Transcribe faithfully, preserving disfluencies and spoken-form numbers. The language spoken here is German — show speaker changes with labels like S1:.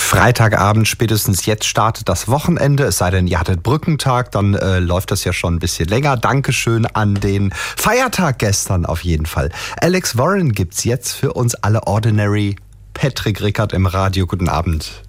S1: Freitagabend, spätestens jetzt startet das Wochenende, es sei denn, ihr hattet Brückentag, dann äh, läuft das ja schon ein bisschen länger. Dankeschön an den Feiertag gestern auf jeden Fall. Alex Warren gibt's jetzt für uns alle Ordinary. Patrick Rickard im Radio, guten Abend.